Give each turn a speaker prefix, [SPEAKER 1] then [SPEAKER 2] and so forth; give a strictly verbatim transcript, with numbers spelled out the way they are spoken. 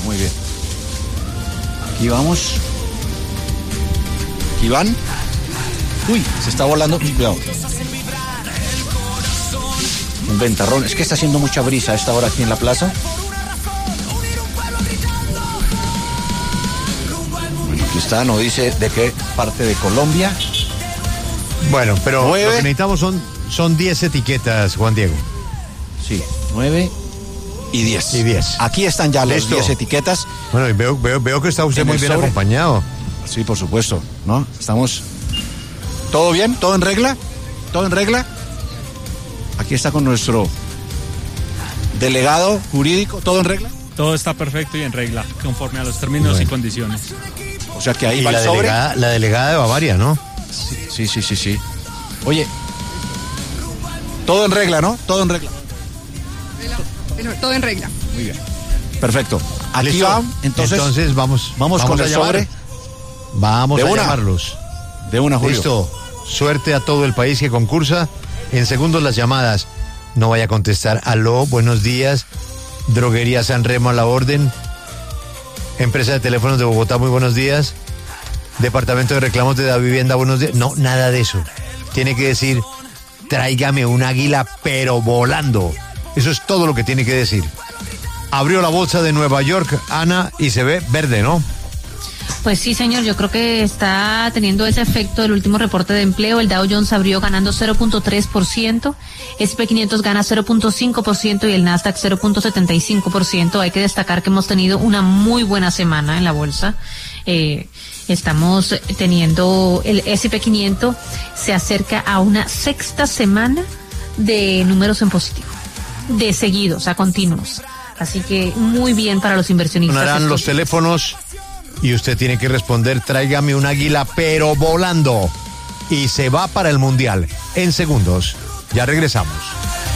[SPEAKER 1] Muy bien. Aquí vamos. Aquí van. Uy, se está volando. Cuidado. Un ventarrón. Es que está haciendo mucha brisa a esta hora aquí en la plaza. Bueno, aquí está, no dice de qué parte de Colombia.
[SPEAKER 2] Bueno, pero
[SPEAKER 1] nueve.
[SPEAKER 2] Lo que necesitamos son, son diez etiquetas, Juan Diego.
[SPEAKER 1] Sí, nueve y diez.
[SPEAKER 2] Y diez.
[SPEAKER 1] Aquí están ya las diez etiquetas.
[SPEAKER 2] Bueno, y veo, veo, veo que está usted muy bien sobre. acompañado.
[SPEAKER 1] Sí, por supuesto, ¿no? Estamos... ¿Todo bien? ¿Todo en regla? ¿Todo en regla? Aquí está con nuestro delegado jurídico. ¿Todo en regla?
[SPEAKER 3] Todo está perfecto y en regla, conforme a los términos bueno. y condiciones.
[SPEAKER 1] O sea que ahí
[SPEAKER 2] y
[SPEAKER 1] va
[SPEAKER 2] la
[SPEAKER 1] el sobre.
[SPEAKER 2] Delegada, la delegada de Bavaria, ¿no?
[SPEAKER 1] Sí, sí, sí, sí, sí. Oye, todo en regla, ¿no? Todo en regla.
[SPEAKER 4] Todo en regla.
[SPEAKER 1] Muy bien. Perfecto. Aquí
[SPEAKER 2] ¿Listo?
[SPEAKER 1] va, entonces,
[SPEAKER 2] entonces vamos,
[SPEAKER 1] vamos, vamos con el sobre.
[SPEAKER 2] Vamos
[SPEAKER 1] de
[SPEAKER 2] a
[SPEAKER 1] una.
[SPEAKER 2] llamarlos.
[SPEAKER 1] De una, Julio.
[SPEAKER 2] Listo. Suerte a todo el país que concursa. En segundos las llamadas. No vaya a contestar. Aló, buenos días. Droguería San Remo a la orden. Empresa de teléfonos de Bogotá, muy buenos días. Departamento de reclamos de la vivienda, buenos días. No, nada de eso. Tiene que decir, tráigame un águila, pero volando. Eso es todo lo que tiene que decir. Abrió la bolsa de Nueva York, Ana, y se ve verde, ¿no?
[SPEAKER 5] Pues sí, señor, yo creo que está teniendo ese efecto el último reporte de empleo. El Dow Jones abrió ganando cero punto tres por ciento, ese and pe quinientos gana cero punto cinco por ciento y el Nasdaq cero punto setenta y cinco por ciento. Hay que destacar que hemos tenido una muy buena semana en la bolsa. Eh, estamos teniendo el ese and pe quinientos se acerca a una sexta semana de números en positivo, de seguidos, a continuos. Así que muy bien para los inversionistas.
[SPEAKER 2] Sonarán los teléfonos y usted tiene que responder, tráigame un águila, pero volando. Y se va para el Mundial en segundos. Ya regresamos.